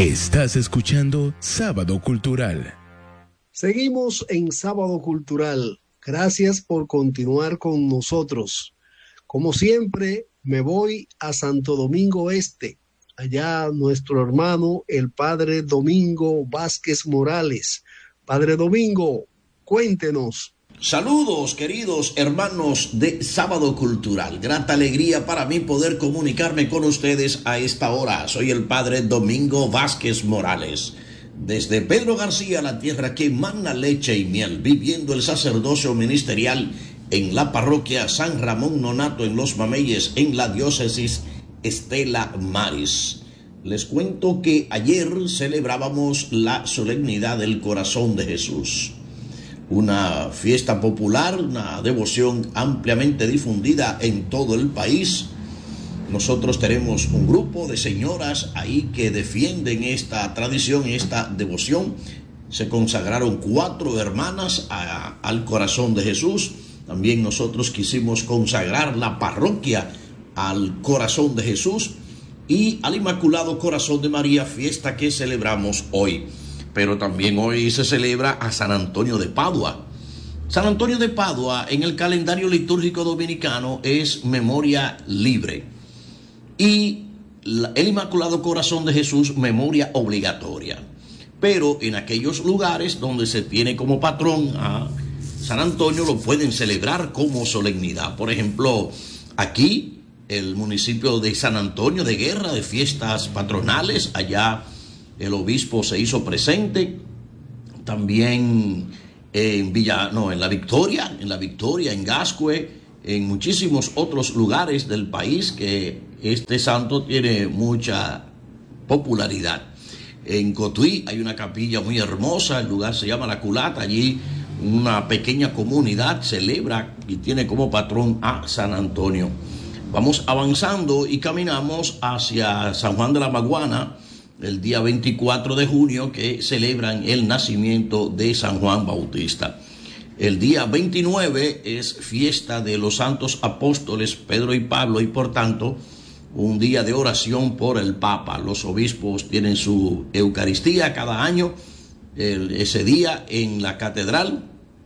Estás escuchando Sábado Cultural. Seguimos en Sábado Cultural. Gracias por continuar con nosotros. Como siempre, me voy a Santo Domingo Este. Allá nuestro hermano, el Padre Domingo Vázquez Morales. Padre Domingo, cuéntenos. Saludos, queridos hermanos de Sábado Cultural. Grata alegría para mí poder comunicarme con ustedes a esta hora. Soy el Padre Domingo Vázquez Morales. Desde Pedro García, la tierra que mana leche y miel, viviendo el sacerdocio ministerial en la parroquia San Ramón Nonato en Los Mameyes, en la diócesis Estela Maris. Les cuento que ayer celebrábamos la solemnidad del Corazón de Jesús. Una fiesta popular, una devoción ampliamente difundida en todo el país. Nosotros tenemos un grupo de señoras ahí que defienden esta tradición, esta devoción. Se consagraron 4 hermanas al Corazón de Jesús. También nosotros quisimos consagrar la parroquia al Corazón de Jesús y al Inmaculado Corazón de María, fiesta que celebramos hoy. Pero también hoy se celebra a San Antonio de Padua. San Antonio de Padua en el calendario litúrgico dominicano es memoria libre. Y el Inmaculado Corazón de Jesús, memoria obligatoria. Pero en aquellos lugares donde se tiene como patrón a San Antonio, lo pueden celebrar como solemnidad. Por ejemplo, aquí, el municipio de San Antonio de Guerra, de fiestas patronales, allá el obispo se hizo presente. También en La Victoria, en Gascue, en muchísimos otros lugares del país que este santo tiene mucha popularidad. En Cotuí hay una capilla muy hermosa, el lugar se llama La Culata, allí una pequeña comunidad celebra y tiene como patrón a San Antonio. Vamos avanzando y caminamos hacia San Juan de la Maguana, el día 24 de junio, que celebran el nacimiento de San Juan Bautista. El día 29 es fiesta de los santos apóstoles Pedro y Pablo y por tanto un día de oración por el Papa. Los obispos tienen su Eucaristía cada año, ese día en la catedral,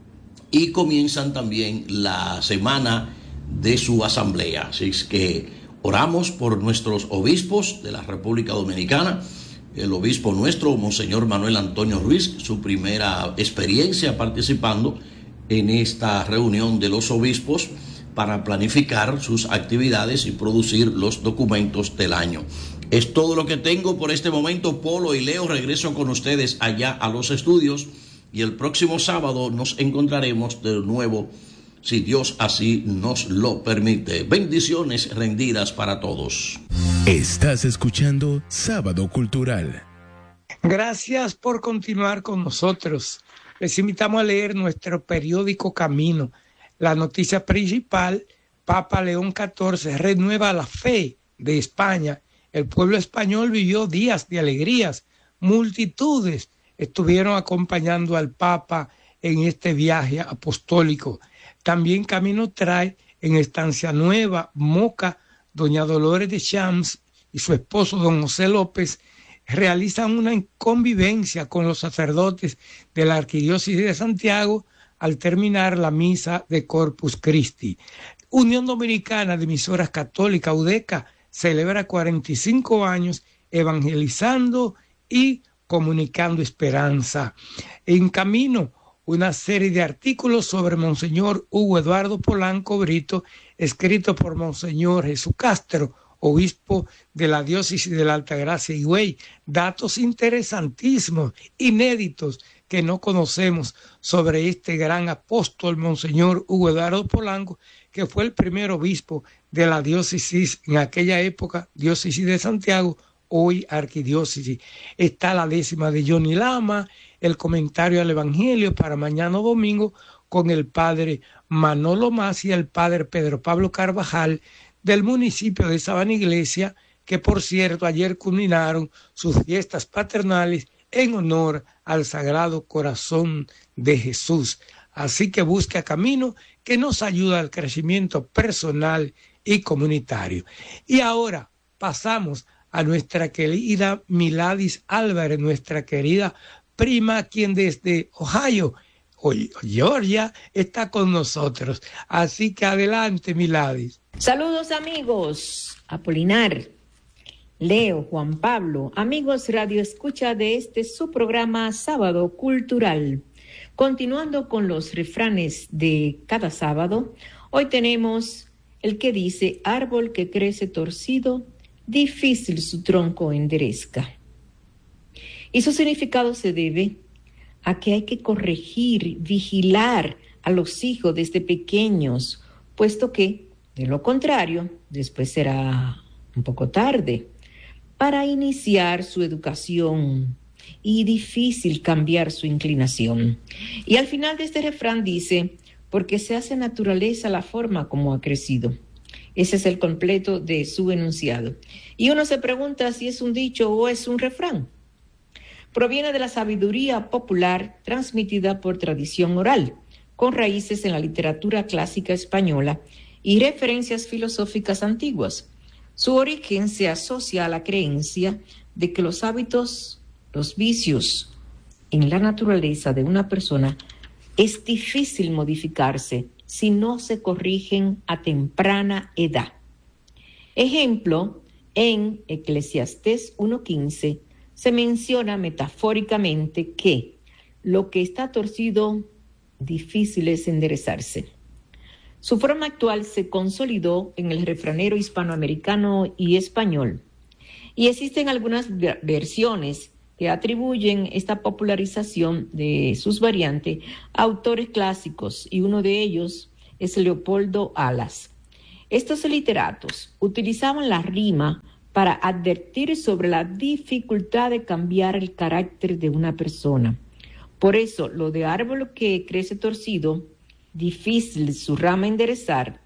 y comienzan también la semana de su asamblea. Así es que oramos por nuestros obispos de la República Dominicana. El obispo nuestro, Monseñor Manuel Antonio Ruiz, su primera experiencia participando en esta reunión de los obispos para planificar sus actividades y producir los documentos del año. Es todo lo que tengo por este momento. Polo y Leo, regreso con ustedes allá a los estudios y el próximo sábado nos encontraremos de nuevo, si Dios así nos lo permite. Bendiciones rendidas para todos. Estás escuchando Sábado Cultural. Gracias por continuar con nosotros. Les invitamos a leer nuestro periódico Camino. La noticia principal: Papa León XIV renueva la fe de España. El pueblo español vivió días de alegrías. Multitudes estuvieron acompañando al Papa en este viaje apostólico. También Camino trae en Estancia Nueva, Moca, doña Dolores de Champs y su esposo don José López realizan una convivencia con los sacerdotes de la Arquidiócesis de Santiago al terminar la misa de Corpus Christi. Unión Dominicana de Emisoras Católicas, UDECA, celebra 45 años evangelizando y comunicando esperanza. En Camino, una serie de artículos sobre Monseñor Hugo Eduardo Polanco Brito, escrito por Monseñor Jesús Castro, obispo de la diócesis de la Altagracia Higüey. Datos interesantísimos, inéditos, que no conocemos sobre este gran apóstol, Monseñor Hugo Eduardo Polanco, que fue el primer obispo de la diócesis, en aquella época, diócesis de Santiago, hoy arquidiócesis. Está la 10ª de Johnny Lama, el comentario al Evangelio para mañana domingo con el padre Manolo Mas y el padre Pedro Pablo Carvajal del municipio de Sabana Iglesia, que por cierto ayer culminaron sus fiestas patronales en honor al Sagrado Corazón de Jesús. Así que busca Camino, que nos ayuda al crecimiento personal y comunitario. Y ahora pasamos a nuestra querida Miladis Álvarez, nuestra querida prima, quien desde Ohio, Georgia, está con nosotros. Así que adelante, Miladis. Saludos, amigos. Apolinar, Leo, Juan Pablo, amigos Radio Escucha de su programa Sábado Cultural. Continuando con los refranes de cada sábado, hoy tenemos el que dice: árbol que crece torcido, difícil su tronco enderezca. Y su significado se debe a que hay que corregir, vigilar a los hijos desde pequeños, puesto que, de lo contrario, después será un poco tarde para iniciar su educación y difícil cambiar su inclinación. Y al final de este refrán dice: porque se hace naturaleza la forma como ha crecido. Ese es el completo de su enunciado. Y uno se pregunta si es un dicho o es un refrán. Proviene de la sabiduría popular transmitida por tradición oral, con raíces en la literatura clásica española y referencias filosóficas antiguas. Su origen se asocia a la creencia de que los hábitos, los vicios en la naturaleza de una persona es difícil modificarse si no se corrigen a temprana edad. Ejemplo, en Eclesiastés 1:15 se menciona metafóricamente que lo que está torcido difícil es enderezarse. Su forma actual se consolidó en el refranero hispanoamericano y español, y existen algunas versiones que atribuyen esta popularización de sus variantes a autores clásicos, y uno de ellos es Leopoldo Alas. Estos literatos utilizaban la rima para advertir sobre la dificultad de cambiar el carácter de una persona. Por eso, lo de árbol que crece torcido, difícil su rama enderezar,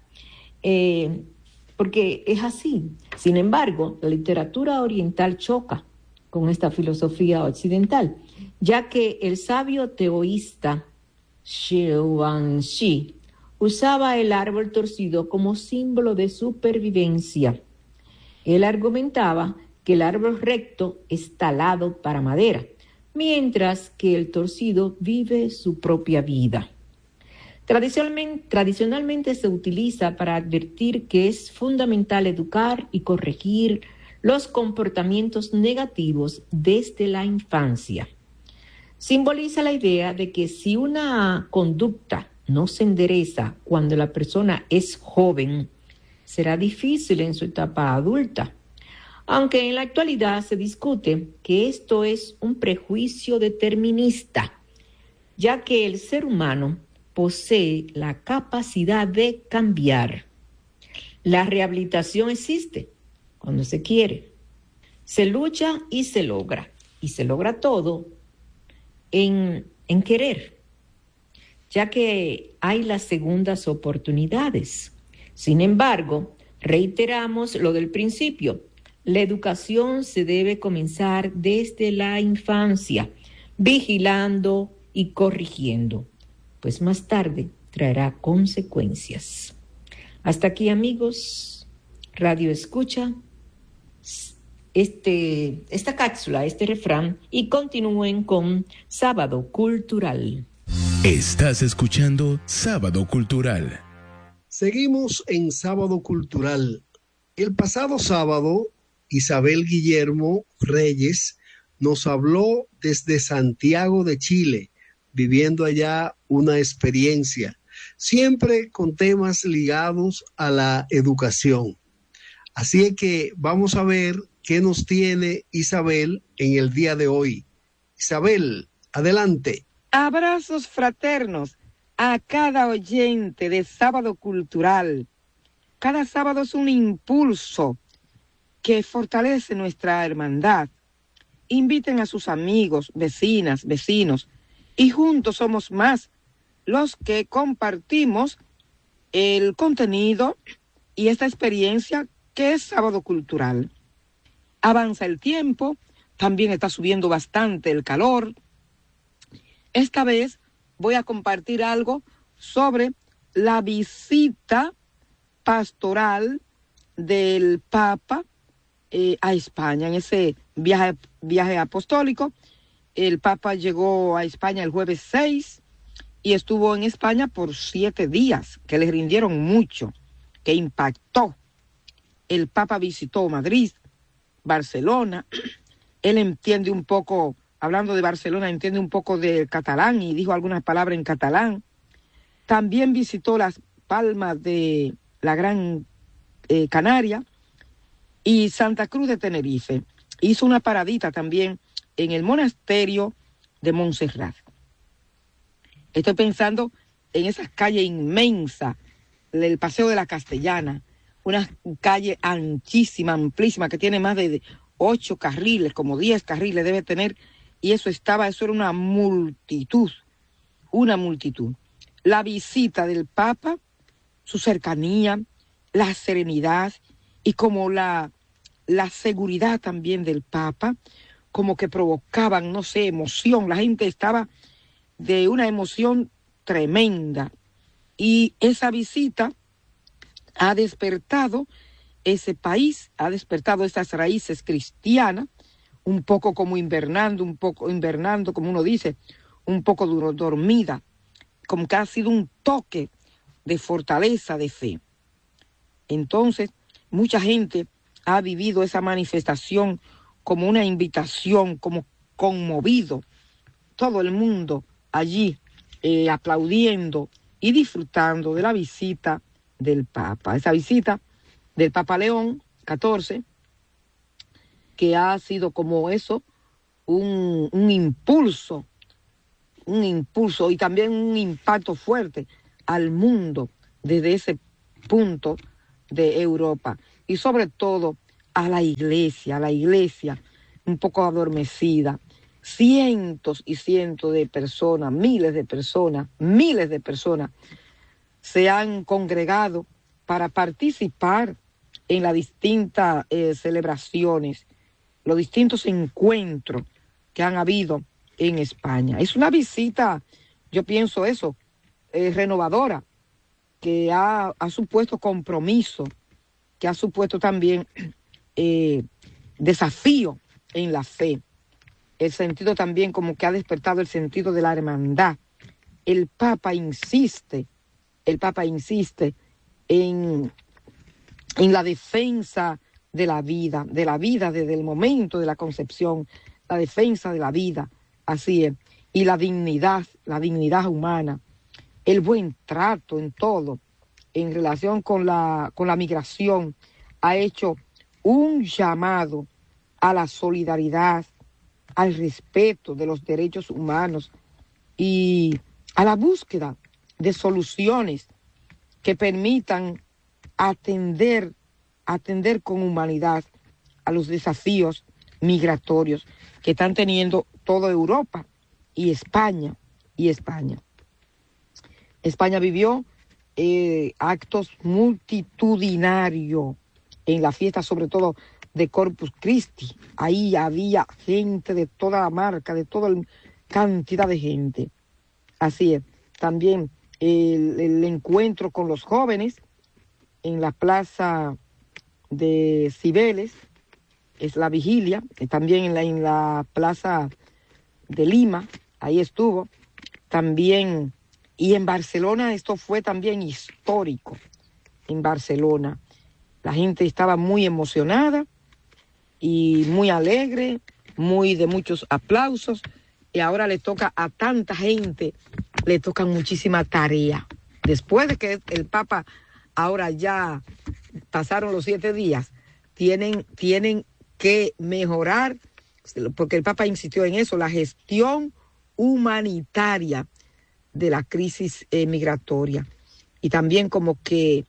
porque es así. Sin embargo, la literatura oriental choca con esta filosofía occidental, ya que el sabio teoísta Xuanzhi usaba el árbol torcido como símbolo de supervivencia. Él argumentaba que el árbol recto es talado para madera, mientras que el torcido vive su propia vida. Tradicionalmente se utiliza para advertir que es fundamental educar y corregir los comportamientos negativos desde la infancia. Simboliza la idea de que si una conducta no se endereza cuando la persona es joven, será difícil en su etapa adulta. Aunque en la actualidad se discute que esto es un prejuicio determinista, ya que el ser humano posee la capacidad de cambiar. La rehabilitación existe cuando se quiere. Se lucha y se logra todo en querer, ya que hay las segundas oportunidades. Sin embargo, reiteramos lo del principio: la educación se debe comenzar desde la infancia, vigilando y corrigiendo, pues más tarde traerá consecuencias. Hasta aquí, amigos, Radio Escucha, esta cápsula, este refrán, y continúen con Sábado Cultural. Estás escuchando Sábado Cultural. Seguimos en Sábado Cultural. El pasado sábado, Isabel Guillermo Reyes nos habló desde Santiago de Chile, viviendo allá una experiencia, siempre con temas ligados a la educación. Así es que vamos a ver qué nos tiene Isabel en el día de hoy. Isabel, adelante. Abrazos fraternos a cada oyente de Sábado Cultural. Cada sábado es un impulso que fortalece nuestra hermandad. Inviten a sus amigos, vecinas, vecinos, y juntos somos más los que compartimos el contenido y esta experiencia que es Sábado Cultural. Avanza el tiempo, también está subiendo bastante el calor. Esta vez voy a compartir algo sobre la visita pastoral del Papa a España. En ese viaje apostólico, el Papa llegó a España el jueves 6 y estuvo en España por 7 días, que le rindieron mucho, que impactó. El Papa visitó Madrid, Barcelona. Él entiende un poco, hablando de Barcelona, entiende un poco del catalán y dijo algunas palabras en catalán. También visitó las Palmas de la Gran Canaria y Santa Cruz de Tenerife. Hizo una paradita también en el monasterio de Montserrat. Estoy pensando en esa calle inmensa, el Paseo de la Castellana, una calle anchísima, amplísima, que tiene más de 8 carriles, como 10 carriles debe tener, y eso era una multitud. La visita del Papa, su cercanía, la serenidad y como la seguridad también del Papa, como que provocaban, no sé, emoción. La gente estaba de una emoción tremenda. Y esa visita ha despertado ese país, ha despertado esas raíces cristianas, un poco como invernando, como uno dice, un poco dormida, como que ha sido un toque de fortaleza de fe. Entonces, mucha gente ha vivido esa manifestación como una invitación, como conmovido. Todo el mundo allí aplaudiendo y disfrutando de la visita del Papa. Esa visita del Papa León XIV, que ha sido como eso, un impulso y también un impacto fuerte al mundo desde ese punto de Europa y sobre todo a la iglesia un poco adormecida. Cientos y cientos de personas, miles de personas se han congregado para participar en las distintas celebraciones, los distintos encuentros que han habido en España. Es una visita, yo pienso eso, renovadora, que ha supuesto compromiso, que ha supuesto también desafío en la fe. El sentido también como que ha despertado el sentido de la hermandad. El Papa insiste en la defensa de la vida desde el momento de la concepción, la defensa de la vida, así es, y la dignidad humana, el buen trato en todo, en relación con la migración, ha hecho un llamado a la solidaridad, al respeto de los derechos humanos y a la búsqueda de soluciones que permitan atender con humanidad a los desafíos migratorios que están teniendo toda Europa y España. España vivió actos multitudinarios en la fiesta, sobre todo de Corpus Christi. Ahí había gente de toda la marca, de toda cantidad de gente. Así es. También el encuentro con los jóvenes en la plaza de Cibeles, es la vigilia, también en la plaza de Lima, ahí estuvo. También, y en Barcelona esto fue también histórico. En Barcelona la gente estaba muy emocionada y muy alegre, de muchos aplausos, y ahora le toca a tanta gente, le toca muchísima tarea. Después de que el Papa, ahora ya pasaron los 7 días, tienen que mejorar, porque el Papa insistió en eso, la gestión humanitaria de la crisis migratoria. Y también como que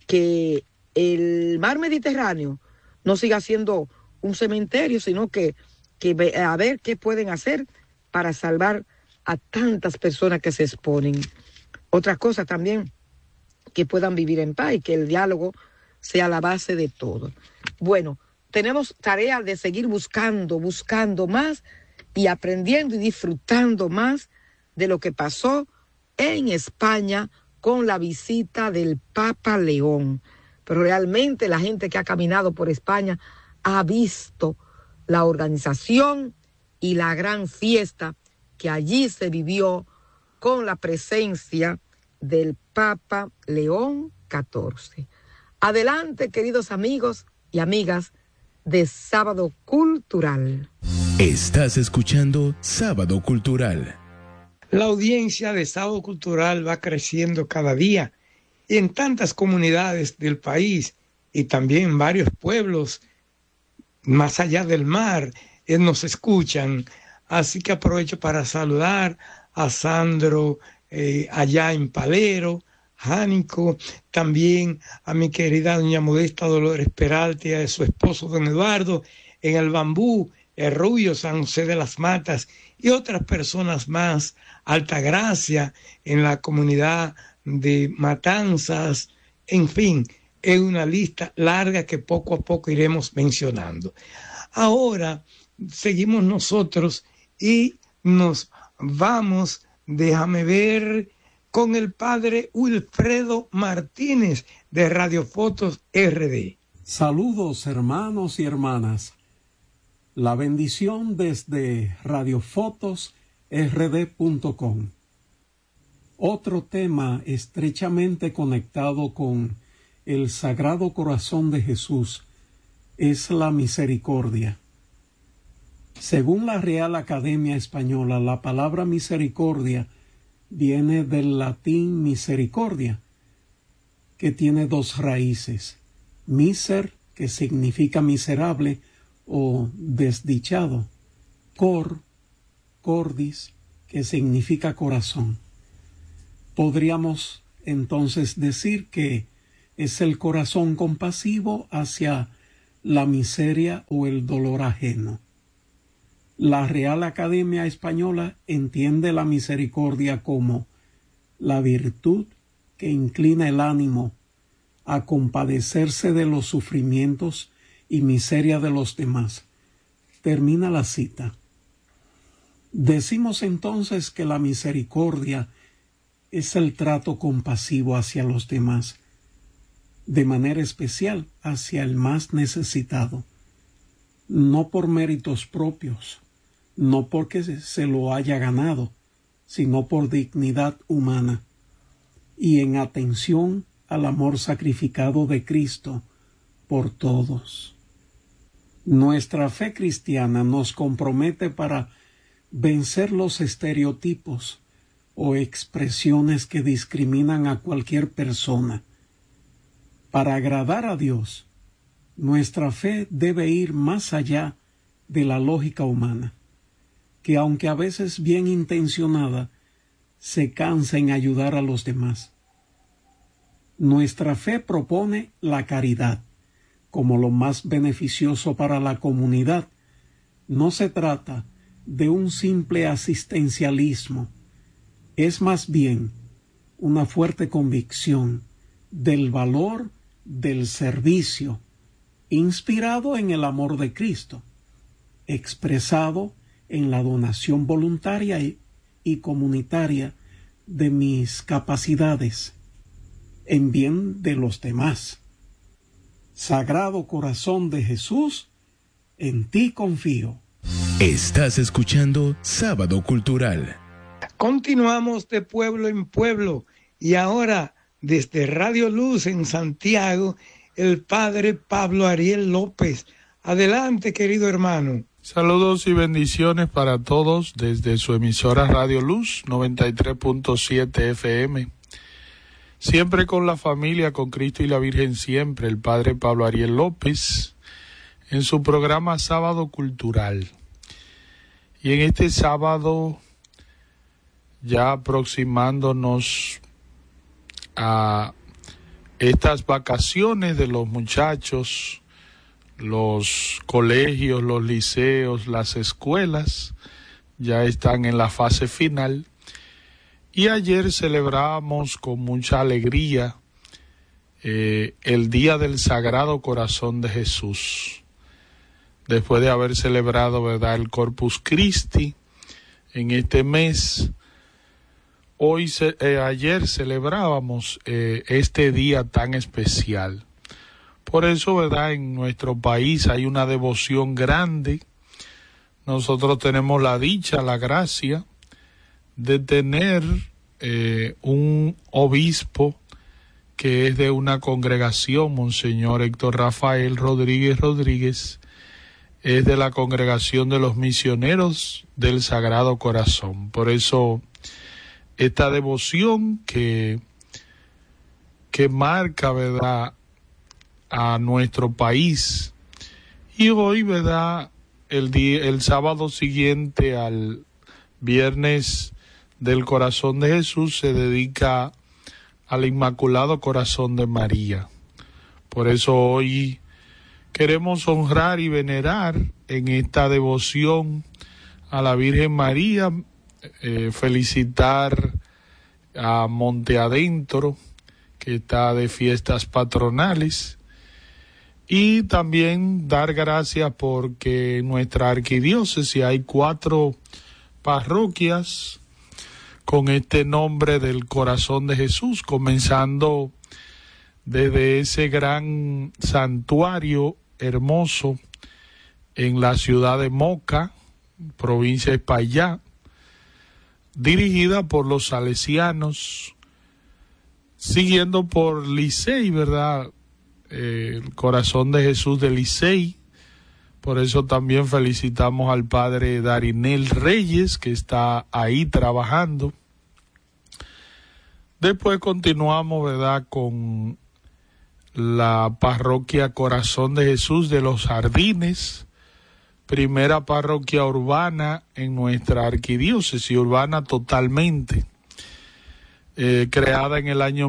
el mar Mediterráneo no siga siendo un cementerio, sino que a ver qué pueden hacer para salvar a tantas personas que se exponen. Otra cosa también, que puedan vivir en paz y que el diálogo sea la base de todo. Bueno, tenemos tarea de seguir buscando más y aprendiendo y disfrutando más de lo que pasó en España con la visita del Papa León. Pero realmente la gente que ha caminado por España ha visto la organización y la gran fiesta que allí se vivió con la presencia del Papa León XIV. Adelante, queridos amigos y amigas de Sábado Cultural. Estás escuchando Sábado Cultural. La audiencia de Sábado Cultural va creciendo cada día y en tantas comunidades del país y también en varios pueblos más allá del mar nos escuchan. Así que aprovecho para saludar a Sandro allá en Palero, Jánico, también a mi querida doña Modesta Dolores Peralta y a su esposo don Eduardo en el Bambú, el Rubio, San José de las Matas y otras personas más, Altagracia en la comunidad de Matanzas, en fin, es una lista larga que poco a poco iremos mencionando. Ahora seguimos nosotros y nos vamos, déjame ver, con el padre Wilfredo Martínez de Radiofotos RD. Saludos, hermanos y hermanas. La bendición desde radiofotosrd.com. Otro tema estrechamente conectado con el Sagrado Corazón de Jesús es la misericordia. Según la Real Academia Española, la palabra misericordia viene del latín misericordia, que tiene dos raíces: miser, que significa miserable o desdichado; cordis, que significa corazón. Podríamos entonces decir que es el corazón compasivo hacia la miseria o el dolor ajeno. La Real Academia Española entiende la misericordia como la virtud que inclina el ánimo a compadecerse de los sufrimientos y miseria de los demás. Termina la cita. Decimos entonces que la misericordia es el trato compasivo hacia los demás, de manera especial hacia el más necesitado, no por méritos propios, no porque se lo haya ganado, sino por dignidad humana y en atención al amor sacrificado de Cristo por todos. Nuestra fe cristiana nos compromete para vencer los estereotipos o expresiones que discriminan a cualquier persona. Para agradar a Dios, nuestra fe debe ir más allá de la lógica humana, que aunque a veces bien intencionada, se cansa en ayudar a los demás. Nuestra fe propone la caridad como lo más beneficioso para la comunidad. No se trata de un simple asistencialismo, es más bien una fuerte convicción del valor del servicio, inspirado en el amor de Cristo, expresado en la donación voluntaria y comunitaria de mis capacidades, en bien de los demás. Sagrado Corazón de Jesús, en ti confío. Estás escuchando Sábado Cultural. Continuamos de pueblo en pueblo y ahora desde Radio Luz en Santiago, el padre Pablo Ariel López. Adelante, querido hermano. Saludos y bendiciones para todos desde su emisora Radio Luz 93.7 FM. Siempre con la familia, con Cristo y la Virgen siempre, el padre Pablo Ariel López, en su programa Sábado Cultural. Y en este sábado, ya aproximándonos a estas vacaciones de los muchachos, los colegios, los liceos, las escuelas, ya están en la fase final. Y ayer celebramos con mucha alegría el Día del Sagrado Corazón de Jesús. Después de haber celebrado, ¿verdad?, el Corpus Christi en este mes, ayer celebrábamos este día tan especial, Por eso, ¿verdad?, en nuestro país hay una devoción grande. Nosotros tenemos la dicha, la gracia de tener un obispo que es de una congregación, Monseñor Héctor Rafael Rodríguez Rodríguez, es de la congregación de los misioneros del Sagrado Corazón. Por eso, esta devoción que marca, ¿verdad?, a nuestro país. Y hoy, ¿verdad?, el sábado siguiente al Viernes del Corazón de Jesús se dedica al Inmaculado Corazón de María. Por eso hoy queremos honrar y venerar en esta devoción a la Virgen María, felicitar a Monte Adentro, que está de fiestas patronales, y también dar gracias porque en nuestra arquidiócesis hay 4 parroquias con este nombre del Corazón de Jesús, comenzando desde ese gran santuario hermoso en la ciudad de Moca, provincia de Espaillá, dirigida por los salesianos, siguiendo por Licey, ¿verdad?, el Corazón de Jesús de Licey. Por eso también felicitamos al padre Darinel Reyes, que está ahí trabajando. Después continuamos, ¿verdad?, con la parroquia Corazón de Jesús de los Jardines, primera parroquia urbana en nuestra arquidiócesis, urbana totalmente, creada en el año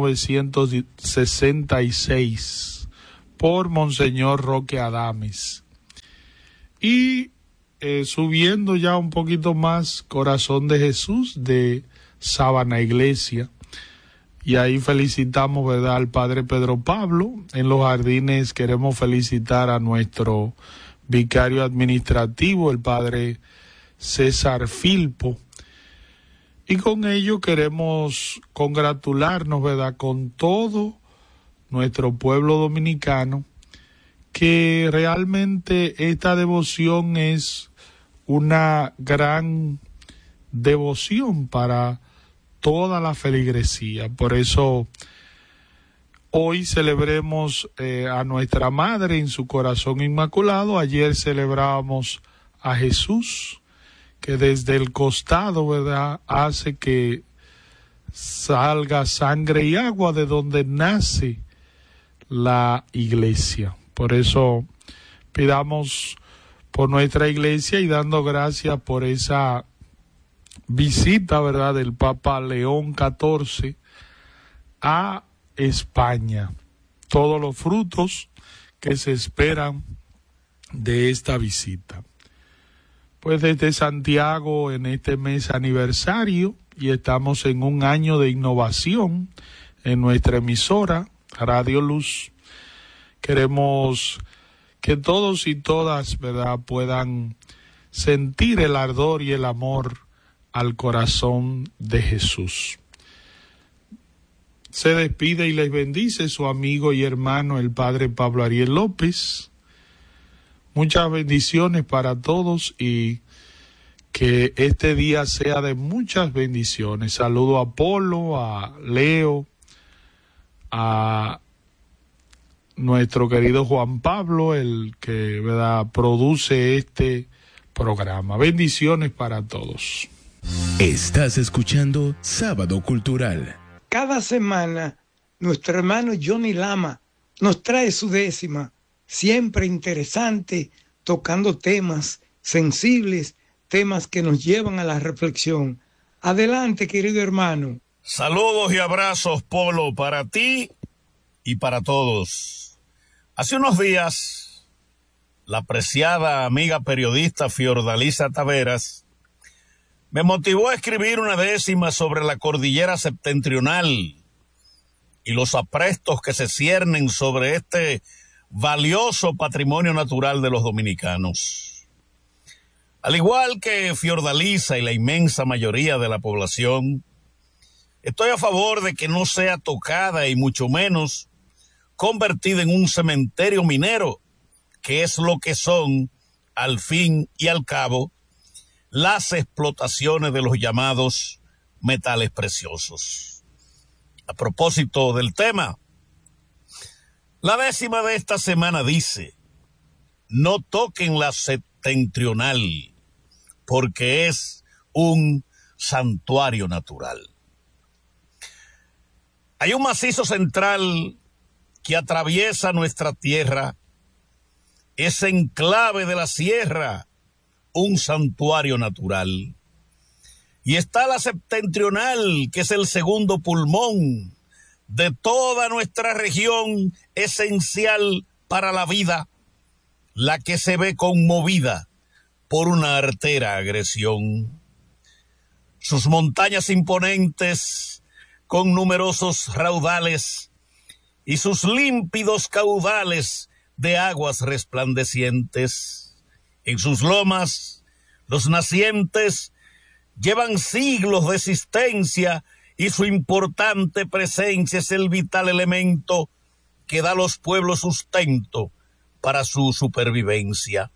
1966 por Monseñor Roque Adames. Y subiendo ya un poquito más, Corazón de Jesús de Sábana Iglesia. Y ahí felicitamos, ¿verdad?, al padre Pedro Pablo. En los Jardines queremos felicitar a nuestro vicario administrativo, el padre César Filpo. Y con ello queremos congratularnos, ¿verdad?, con todo nuestro pueblo dominicano, que realmente esta devoción es una gran devoción para toda la feligresía. Por eso hoy celebremos a nuestra Madre en su Corazón Inmaculado. Ayer celebrábamos a Jesús, que desde el costado, ¿verdad?, hace que salga sangre y agua de donde nace la iglesia. Por eso pidamos por nuestra iglesia y dando gracias por esa visita, ¿verdad?, del Papa León XIV a España. Todos los frutos que se esperan de esta visita. Pues desde Santiago, en este mes aniversario, y estamos en un año de innovación en nuestra emisora Radio Luz, queremos que todos y todas, ¿verdad?, puedan sentir el ardor y el amor al corazón de Jesús. Se despide y les bendice su amigo y hermano, el padre Pablo Ariel López. Muchas bendiciones para todos y que este día sea de muchas bendiciones. Saludo a Polo, a Leo, a nuestro querido Juan Pablo, el que, ¿verdad?, produce este programa. Bendiciones para todos. Estás escuchando Sábado Cultural. Cada semana nuestro hermano Johnny Lama nos trae su 10ª, siempre interesante, tocando temas sensibles, temas que nos llevan a la reflexión. Adelante, querido hermano. Saludos y abrazos, Polo, para ti y para todos. Hace unos días, la apreciada amiga periodista Fiordalisa Taveras me motivó a escribir una 10ª sobre la cordillera septentrional y los aprestos que se ciernen sobre este valioso patrimonio natural de los dominicanos. Al igual que Fiordalisa y la inmensa mayoría de la población, estoy a favor de que no sea tocada y mucho menos convertida en un cementerio minero, que es lo que son, al fin y al cabo, las explotaciones de los llamados metales preciosos. A propósito del tema, la 10ª de esta semana dice: no toquen la septentrional, porque es un santuario natural. Hay un macizo central que atraviesa nuestra tierra, ese enclave de la sierra, un santuario natural. Y está la septentrional, que es el segundo pulmón de toda nuestra región, esencial para la vida, la que se ve conmovida por una artera agresión. Sus montañas imponentes, con numerosos raudales, y sus límpidos caudales de aguas resplandecientes. En sus lomas, los nacientes llevan siglos de existencia, y su importante presencia es el vital elemento que da a los pueblos sustento para su supervivencia.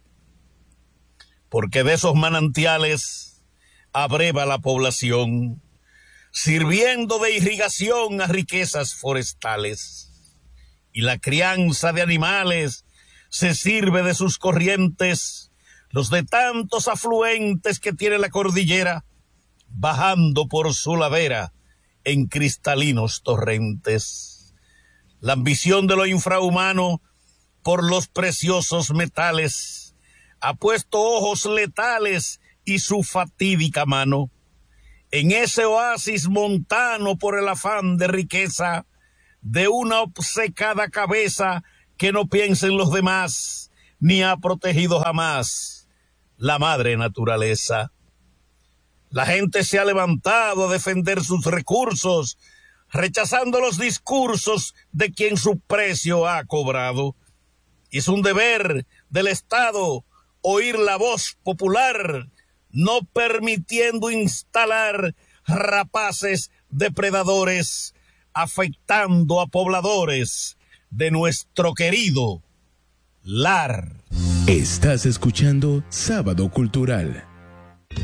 Porque de esos manantiales abreva la población, sirviendo de irrigación a riquezas forestales. Y la crianza de animales se sirve de sus corrientes, los de tantos afluentes que tiene la cordillera, bajando por su ladera en cristalinos torrentes. La ambición de lo infrahumano por los preciosos metales ha puesto ojos letales y su fatídica mano en ese oasis montano por el afán de riqueza de una obcecada cabeza que no piensa en los demás, ni ha protegido jamás la madre naturaleza. La gente se ha levantado a defender sus recursos, rechazando los discursos de quien su precio ha cobrado. Y es un deber del Estado oír la voz popular, no permitiendo instalar rapaces depredadores, afectando a pobladores de nuestro querido lar. Estás escuchando Sábado Cultural.